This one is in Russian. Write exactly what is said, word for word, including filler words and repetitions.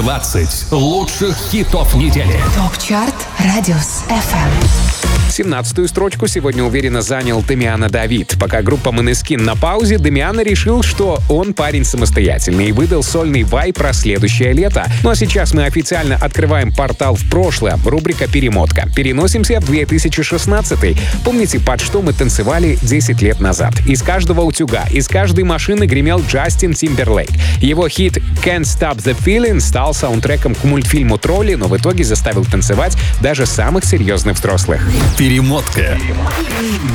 двадцать лучших хитов недели. ТОП-чарт Радиус эф эм. семнадцатую строчку сегодня уверенно занял Дамиано Давид. Пока группа Måneskin на паузе, Дамиано решил, что он парень самостоятельный и выдал сольный вайб про следующее лето. Ну а сейчас мы официально открываем портал в прошлое. Рубрика «Перемотка». Переносимся в две тысячи шестнадцатый. Помните, под что мы танцевали десять лет назад? Из каждого утюга, из каждой машины гремел Джастин Тимберлейк. Его хит «Can't Stop the Feeling» стал саундтреком к мультфильму «Тролли», но в итоге заставил танцевать даже самых серьезных взрослых. Перемотка.